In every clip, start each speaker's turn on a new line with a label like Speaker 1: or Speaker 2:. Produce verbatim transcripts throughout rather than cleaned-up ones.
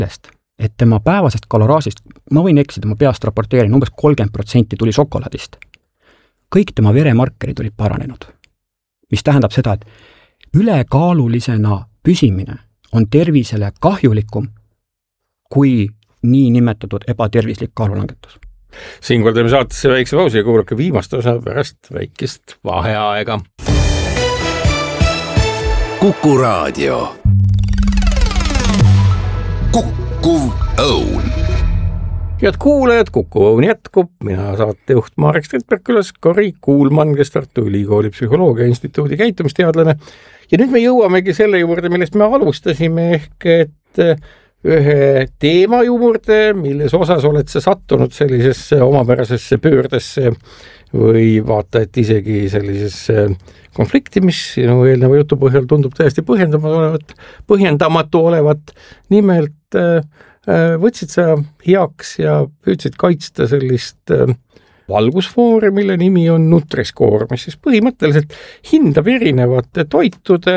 Speaker 1: mõttest, et tema päevasest kaloraažist, ma võin eksida, ma peast raporteerin, umbes kolmkümmend protsenti tuli šokolaadist. Kõik tema veremarkerid olid paranenud, mis tähendab seda, et ülekaalulisena püsimine on tervisele kahjulikum kui nii nimetatud ebatervislik kaalulangetus.
Speaker 2: Siinkohal teeme saatesse väikse pausi ja kuulake viimast osa pärast väikest vaheaega.
Speaker 3: Kuku Raadio. Kukkuv õun.
Speaker 2: Head kuulajad, Kuku õun jätkub. Mina saatejuht Marek Strandberg külas Kari Kuulmann, kes Tartu Ülikooli Psühholoogia instituudi käitumisteadlane. Ja nüüd me jõuamegi selle juurde, millest me alustasime, ehk et ühe teema juurde, milles osas oled sa sattunud sellisesse omapärasesse pöördesse või vaata, et isegi sellisesse konflikti, mis sinu eelneva jutu põhjal tundub täiesti põhjendamatu olevat, põhjendamatu olevat. Nimelt võtsid sa heaks ja püüdsid kaitsta sellist valgusfoori, mille nimi on Nutri-Score, mis siis põhimõtteliselt hindab erinevate toitude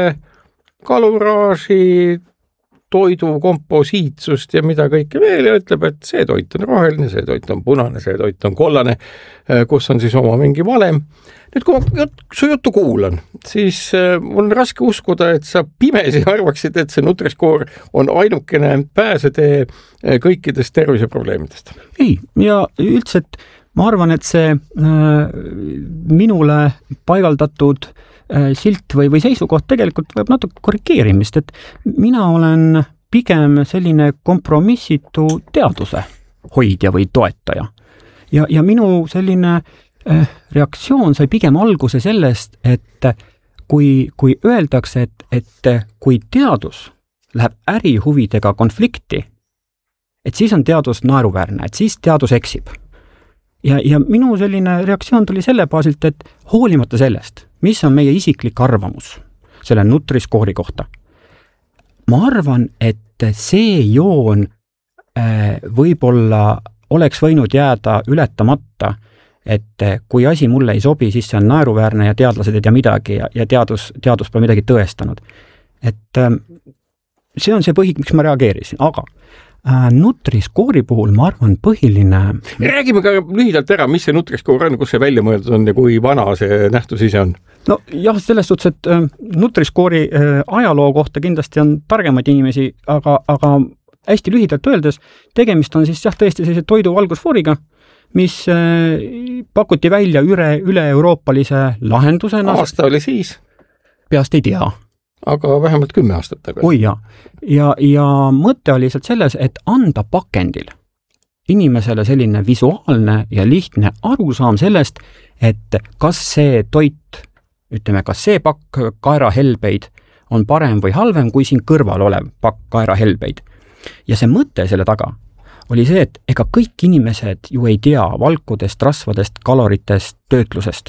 Speaker 2: kaloraaži, toidu komposiitsust ja mida kõike veel ja ütleb, et see toit on roheline, see toit on punane, see toit on kollane, kus on siis oma mingi valem. Nüüd, kui ma su juttu kuulan, siis on raske uskuda, et sa pimesi arvaksid, et see Nutri-Score on ainukene pääsetee kõikidest terviseprobleemidest.
Speaker 1: Ei, ja üldse, et ma arvan, et see äh, minule paigaldatud silt või, või seisukoht tegelikult võib natuke korrigeerimist, et mina olen pigem selline kompromissitu teaduse hoidja või toetaja. Ja, ja minu selline äh, reaktsioon sai pigem alguse sellest, et kui, kui öeldakse, et, et kui teadus läheb ärihuvidega konflikti, et siis on teadus naeruväärne, et siis teadus eksib. Ja, ja minu selline reaktsioon tuli selle baasilt, et hoolimata sellest, mis on meie isiklik arvamus selle Nutri-Score'i kohta. Ma arvan, et see joon äh, võib-olla oleks võinud jääda ületamata, et kui asi mulle ei sobi, siis see on naeruväärne ja teadlased ei tea midagi ja, ja teadus, teadus pole midagi tõestanud. Et äh, see on see põhi, miks ma reageerisin, aga Nutri-Score'i puhul ma arvan põhiline...
Speaker 2: Räägime ka lühidalt ära, mis see Nutri-Score on, kus see välja mõeldud on ja kui vana see nähtus ise on?
Speaker 1: No jah, selles suhtes, et Nutri-Score'i ajaloo kohta kindlasti on targemaid inimesi, aga, aga hästi lühidalt öeldes, tegemist on siis jah tõesti sellise toidu valgusfooriga, mis pakuti välja üle, üle-euroopalise lahendusena.
Speaker 2: Aasta oli siis?
Speaker 1: Peast ei tea.
Speaker 2: Aga vähemalt kümme aastat tagasi.
Speaker 1: Oi ja. Ja, ja mõte oli lihtsalt selles, et anda pakendil inimesele selline visuaalne ja lihtne arusaam sellest, et kas see toit, ütleme, kas see pakk kaerahelbeid on parem või halvem kui siin kõrval olev pakk kaerahelbeid. Ja see mõte selle taga oli see, et ega kõik inimesed ju ei tea valkudest, rasvadest, kaloritest, töötlusest.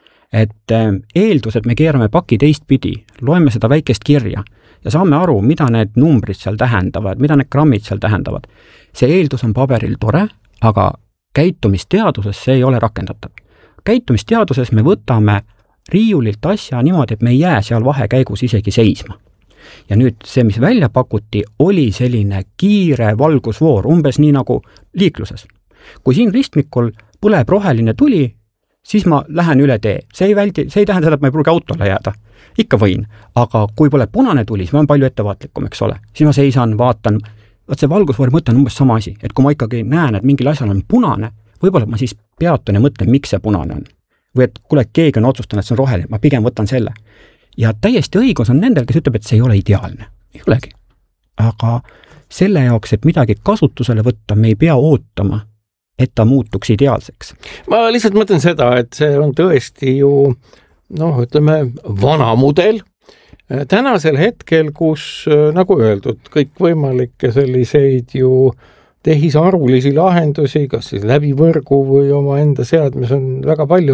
Speaker 1: Et eeldus, et me keerame paki teistpidi, loeme seda väikest kirja ja saame aru, mida need numbrid seal tähendavad, mida need grammid seal tähendavad. See eeldus on paberil tore, aga käitumisteaduses see ei ole rakendatav. Käitumisteaduses me võtame riiulilt asja niimoodi, et me ei jää seal vahekäigus isegi seisma. Ja nüüd see, mis välja pakuti, oli selline kiire valgusvoor, umbes nii nagu liikluses. Kui siin ristmikul põleb roheline tuli, siis ma lähen üle tee. See ei, väldi, see ei tähenda seda, et ma ei pruugi autole jääda. Ikka võin. Aga kui pole punane tuli, siis ma olen palju ettevaatlikum, eks ole. Siis ma seisan, vaatan. Vaat see valgusfoori mõte on umbes sama asi. Et kui ma ikkagi näen, et mingil asjal on punane, võib-olla ma siis peatun ja mõtlen, miks see punane on. Või et kuule, keegi on otsustanud, et see on roheline. Ma pigem võtan selle. Ja täiesti õigus on nendel, kes ütleb, et see ei ole ideaalne. Ei olegi. Aga selle jaoks, et midagi kasutusele võtta, me ei pea ootama, et ta muutuks ideaalseks.
Speaker 2: Ma lihtsalt mõtlen seda, et see on tõesti ju, noh, ütleme, vana mudel. Tänasel hetkel, kus, nagu öeldud, kõik võimalikke selliseid ju tehisarvulisi lahendusi, kas siis läbi võrgu või oma enda seadmes on väga palju.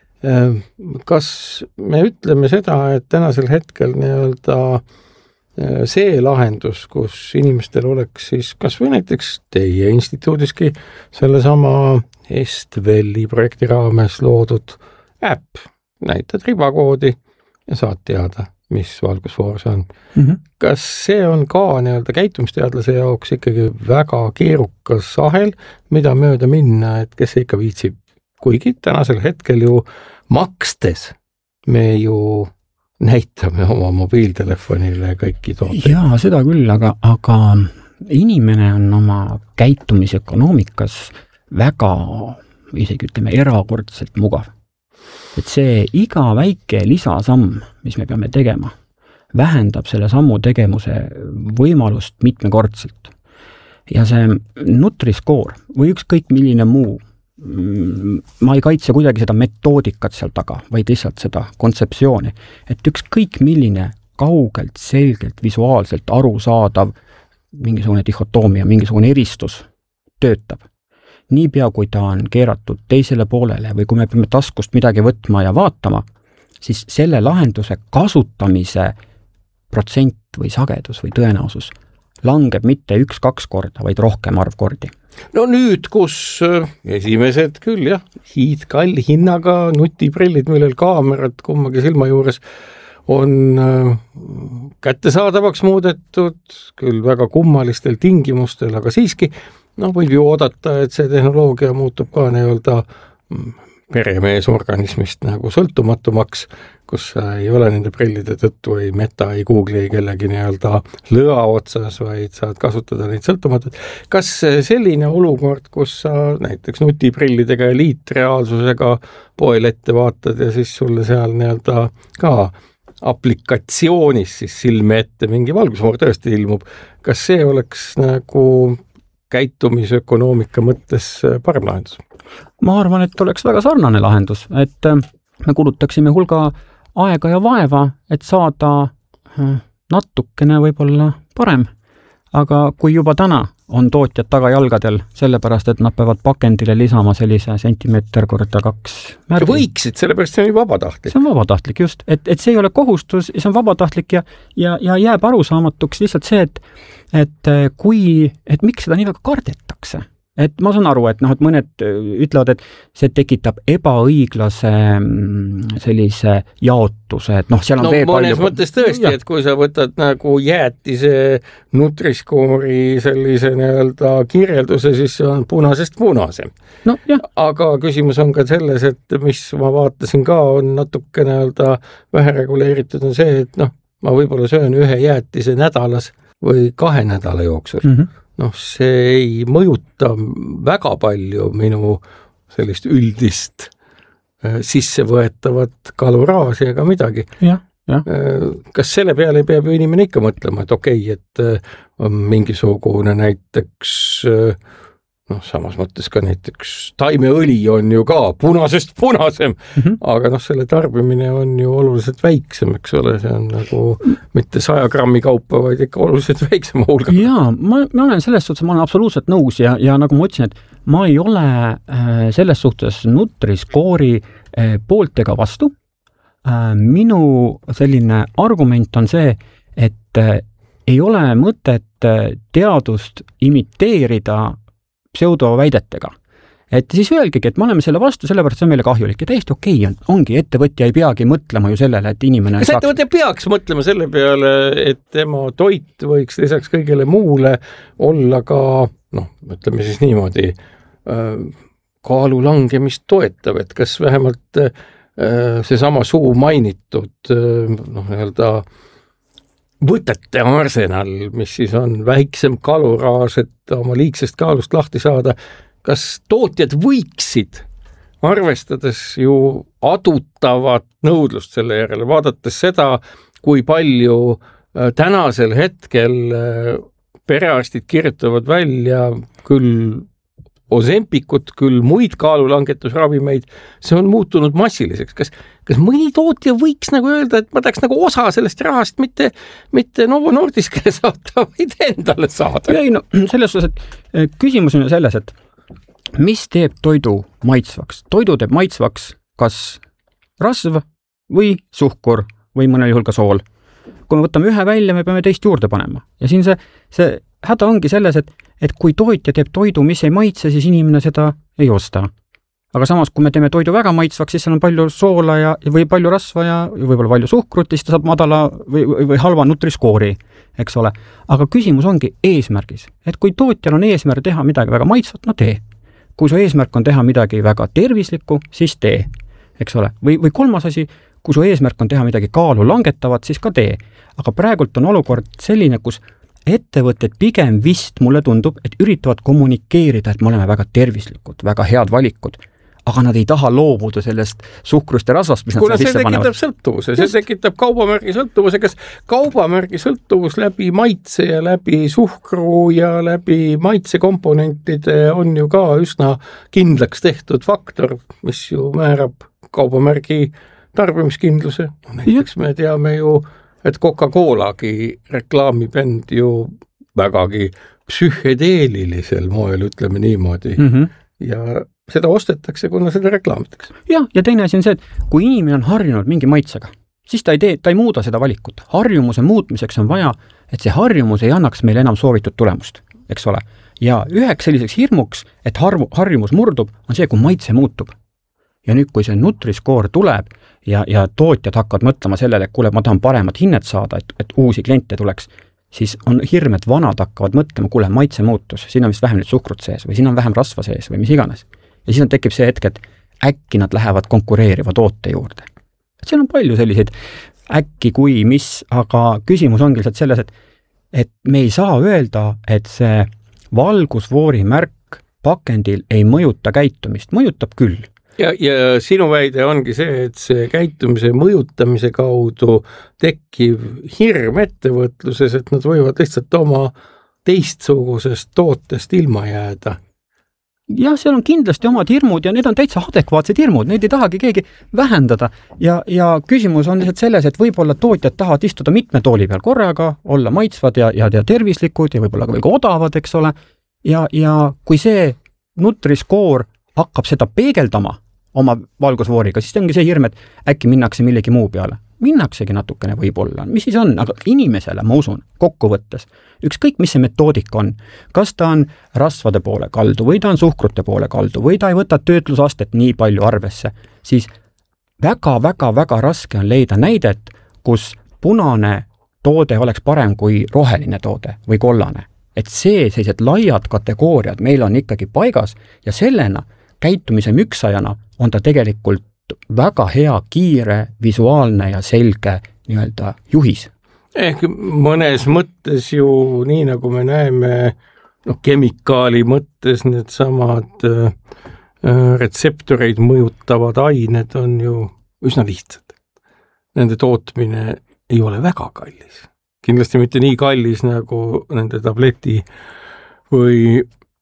Speaker 2: Kas me ütleme seda, et tänasel hetkel nii-öelda see lahendus, kus inimestel oleks siis kas või näiteks teie instituudiski sellesama Estveli projekti raames loodud äpp, näitad ribakoodi ja saad teada, mis valgusfoor see on.
Speaker 1: Mm -hmm.
Speaker 2: Kas see on ka nii-öelda käitumisteadlase jaoks ikkagi väga keerukas ahel, mida mööda minna, et kes ikka viitsib, kuigi tänasel hetkel ju makstes me ju näitame oma mobiiltelefonile kõiki tooteid.
Speaker 1: Jaa, seda küll, aga, aga inimene on oma käitumisökonoomikas väga, isegi ütleme, erakordselt mugav. Et see iga väike lisasamm, mis me peame tegema, vähendab selle sammu tegemuse võimalust mitmekordselt. Ja see Nutri-Score või ükskõik milline muu, ma ei kaitse kuidagi seda metoodikat seal taga, vaid lihtsalt seda kontseptsiooni, et ükskõik milline kaugelt, selgelt, visuaalselt arusaadav mingisugune dihhotoomia, mingisugune eristus töötab. Niipea, kui ta on keeratud teisele poolele või kui me peame taskust midagi võtma ja vaatama, siis selle lahenduse kasutamise protsent või sagedus või tõenäosus langeb mitte üks-kaks korda, vaid rohkem arv kordi.
Speaker 2: No nüüd, kus esimesed küll jah, hiidkalli hinnaga nutiprillid, millel kaamerad kummagi silma juures on kättesaadavaks muudetud, küll väga kummalistel tingimustel, aga siiski no võib ju oodata, et see tehnoloogia muutub ka nii-öelda peremees organismist nagu sõltumatumaks, kus ei ole nende prillide tõttu ei Meta, ei Google'i, ei kellegi nii-öelda lõa otsas, vaid saad kasutada neid sõltumatult. Kas selline olukord, kus sa näiteks nutiprillidega ja liitreaalsusega poel ette vaatad ja siis sulle seal nii-öelda ka aplikatsioonis siis silme ette mingi valgusfoor tõesti ilmub, kas see oleks nagu käitumisökonoomika mõttes parem lahendus?
Speaker 1: Ma arvan, et oleks väga sarnane lahendus, et me kulutaksime hulga aega ja vaeva, et saada natukene võib-olla parem. Aga kui juba täna on tootjad tagajalgadel, sellepärast, et nad peavad pakendile lisama sellise sentimeeter korda kaks märgi.
Speaker 2: Võiksid, sellepärast see on vabatahtlik.
Speaker 1: See on vabatahtlik, just. Et, et see ei ole kohustus, see on vabatahtlik ja, ja, ja jääb arusaamatuks lihtsalt see, et, et kui, et miks seda nii väga kardetakse. Et ma saan aru, et, noh, et mõned ütlevad, et see tekitab ebaõiglase sellise jaotuse, et noh, seal on
Speaker 2: no, veel palju... No mõnes mõttes tõesti, ja. Et kui sa võtad nagu jäätise Nutri-Score'i sellise nii-öelda kirjelduse, siis see on punasest punasem.
Speaker 1: No,
Speaker 2: aga küsimus on ka selles, et mis ma vaatasin ka, on natuke nii-öelda vähe reguleeritud on see, et noh, ma võib-olla söön ühe jäätise nädalas või kahe nädala jooksul. Mm-hmm. noh, see ei mõjuta väga palju minu sellist üldist sissevõetavat kaloraaži ega midagi.
Speaker 1: Ja, ja.
Speaker 2: Kas selle peale peab ju inimene ikka mõtlema, et okei, okay, et on mingisugune näiteks, noh, samas mõttes ka näiteks taimeõli on ju ka punasest punasem, mm-hmm. aga noh, selle tarbimine on ju oluliselt väiksem, eks ole, see on nagu mitte saja grammi kaupa, vaid ikka oluliselt väiksema hulga.
Speaker 1: Jaa, ma, ma olen selles suhtes, ma olen absoluutselt nõus ja, ja nagu ma ütlesin, et ma ei ole selles suhtes Nutri-Score'i poolt ega vastu. Minu selline argument on see, et ei ole mõtet teadust imiteerida pseudoväidetega. Et siis öelgegi, et me oleme selle vastu, sellepärast see on meile kahjulik ja täiesti okei on. Ongi, ettevõtja ei peagi mõtlema ju sellele, et inimene
Speaker 2: kas ettevõtja saaks... peaks mõtlema selle peale, et tema toit võiks lisaks kõigele muule olla ka, noh, ütleme siis niimoodi, kaalu langemist toetav, et kas vähemalt seesama suu mainitud, noh, nii-öelda võtete arsenal, mis siis on väiksem kaloraaž, et oma liigsest kaalust lahti saada, kas tootjad võiksid, arvestades ju adutavat nõudlust selle järele, vaadates seda, kui palju tänasel hetkel perearstid kirjutavad välja küll Ozempikut, küll muid kaalulangetusravimeid, see on muutunud massiliseks. Kas, kas mõni tootja võiks nagu öelda, et ma tahaks nagu osa sellest rahast mitte, mitte Novo Nordiskele saada, vaid endale saada?
Speaker 1: Ei, no, selles suhtes, et küsimus on selles, et mis teeb toidu maitsvaks? Toidu teeb maitsvaks kas rasv või suhkur või mõnel juhul ka sool. Kui me võtame ühe välja, me peame teist juurde panema. Ja siin see, see häda ongi selles, et, et kui tootja teeb toidu, mis ei maitse, siis inimene seda ei osta. aga samas, kui me teeme toidu väga maitsvaks, siis seal on palju soola ja, või palju rasva ja võib-olla palju suhkrut, siis ta saab madala või, või halva nutriskoori, eks ole. Aga küsimus ongi eesmärgis, et kui tootjal on eesmärk teha midagi väga maitsvat, no tee. Kui su eesmärk on teha midagi väga tervislikku, siis tee, eks ole. Või, või kolmas asi, kui su eesmärk on teha midagi kaalu langetavat, siis ka tee. Aga praegult on olukord selline, kus ettevõtted pigem vist mulle tundub, et üritavad kommunikeerida, et me oleme väga tervislikud, väga head valikud, aga nad ei taha loobuda sellest suhkrust ja rasvast, mis
Speaker 2: kuna
Speaker 1: nad sisse panevad.
Speaker 2: See tekitab sõltuvuse, see tekitab kaubamärgi sõltuvuse, kas kaubamärgi sõltuvus läbi maitse ja läbi suhkru ja läbi maitsekomponentide on ju ka üsna kindlaks tehtud faktor, mis ju määrab kaubamärgi tarbimiskindluse. Näiteks me teame ju, et Coca-Colagi reklaamibänd ju vägagi psühhedeelilisel moel, ütleme niimoodi. Mm-hmm. Ja seda ostetakse, kuna seda reklaamitakse.
Speaker 1: Jah, ja teine asi on see, et kui inimene on harjunud mingi maitsega, siis ta ei tee, ta ei muuda seda valikut. Harjumuse muutmiseks on vaja, et see harjumus ei annaks meile enam soovitud tulemust, eks ole. Ja üheks selliseks hirmuks, et harv, harjumus murdub, on see, kui maitse muutub. Ja nüüd, kui see nutriskoor tuleb ja, ja tootjad hakkavad mõtlema sellele, et kuule, ma tahan paremat hinnet saada, et, et uusi kliente tuleks, siis on hirm, et vanad hakkavad mõtlema, kuule, maitse muutus, siin on vist vähem nüüd suhkrut sees või siin on vähem rasva sees või mis iganes. Ja siis on tekib see hetk, et äkki nad lähevad konkureeriva toote juurde. Et seal on palju selliseid äkki kui mis, aga küsimus ongi lihtsalt selles, et, et me ei saa öelda, et see valgusfoori märk pakendil ei mõjuta käitumist, mõjutab küll.
Speaker 2: Ja, ja sinu väide ongi see, et see käitumise mõjutamise kaudu tekkiv hirm ettevõtluses, et nad võivad lihtsalt oma teistsugusest tootest ilma jääda.
Speaker 1: Jah, seal on kindlasti omad hirmud ja need on täitsa adekvaatsed hirmud, neid ei tahagi keegi vähendada ja, ja küsimus on lihtsalt selles, et võib-olla tootjad tahavad istuda mitme tooli peal korraga, olla maitsvad ja, ja, ja tervislikud ja võib-olla ka veel odavad, eks ole, ja, ja kui see nutriskoor hakkab seda peegeldama oma valgusvooriga, siis ongi see hirm, et äkki minnakse millegi muu peale. Minnaksegi natukene võib-olla, mis siis on, aga inimesele, ma usun, kokkuvõttes, ükskõik mis see metoodika on, kas ta on rasvade poole kaldu või ta on suhkrute poole kaldu või ta ei võta töötlusastet nii palju arvesse, siis väga-väga-väga raske on leida näidet, kus punane toode oleks parem kui roheline toode või kollane. Et see, sellised laiad kategooriad meil on ikkagi paigas ja sellena käitumise müksajana on ta tegelikult väga hea, kiire, visuaalne ja selge nii-öelda juhis.
Speaker 2: Ehk mõnes mõttes ju nii, nagu me näeme no, kemikaali mõttes need samad äh, retseptoreid mõjutavad ained on ju üsna lihtsad. Nende tootmine ei ole väga kallis. Kindlasti mitte nii kallis nagu nende tableti või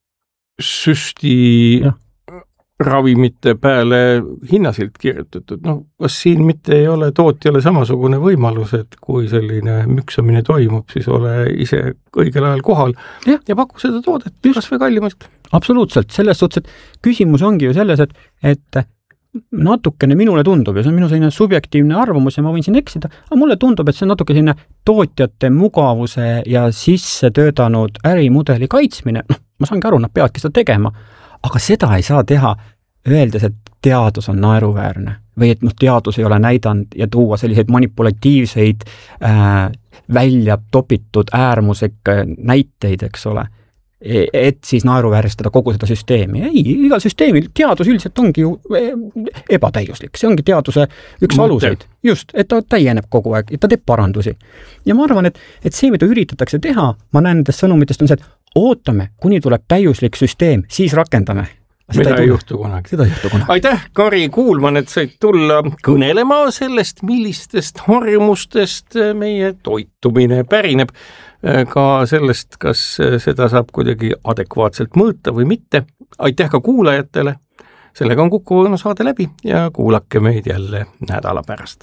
Speaker 2: süsti ja. Ravimite peale hinnasilt kirjutatud. No, kas siin mitte ei ole tootjale samasugune võimalus, et kui selline müksamine toimub, siis ole ise õigel ajal kohal ja, ja paku seda toodet kas või kallimalt.
Speaker 1: Absoluutselt, selles suhtes, et küsimus ongi ju selles, et, et natukene minule tundub ja see on minu selline subjektiivne arvamus ja ma võin siin eksida, aga mulle tundub, et see on natuke selline tootjate mugavuse ja sisse töötanud ärimudeli kaitsmine. No, ma saangi aru, nad peavadki seda tegema, aga seda ei saa teha, öeldes, et teadus on naeruväärne või et noh, teadus ei ole näidanud ja tuua selliseid manipulatiivseid äh, välja topitud äärmuslikke näiteid, eks ole, et siis naeruvääristada kogu seda süsteemi. Ei, igal süsteemil teadus üldiselt ongi ju ebatäiuslik, see ongi teaduse üks Mõte. aluseid. Just, et ta täieneb kogu aeg ja ta teeb parandusi. Ja ma arvan, et, et see, mida üritatakse teha, ma näen nendest sõnumitest on see, et ootame, kuni tuleb täiuslik süsteem, siis rakendame.
Speaker 2: Seda ei, ei juhtu kunagi.
Speaker 1: Seda ei juhtu kunagi.
Speaker 2: Aitäh, Kari Kuulman, et said tulla kõnelema sellest, millistest harjumustest meie toitumine pärineb, ka sellest, kas seda saab kuidagi adekvaatselt mõõta või mitte. Aitäh ka kuulajatele. Sellega on Kuku Õunu saade läbi ja kuulake meid jälle nädala pärast.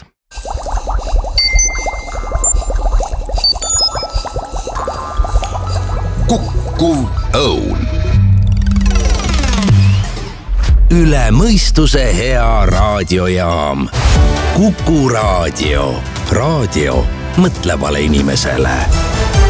Speaker 3: Kuku Õun. Üle mõistuse hea raadiojaam. Kuku Raadio. Raadio mõtlevale inimesele.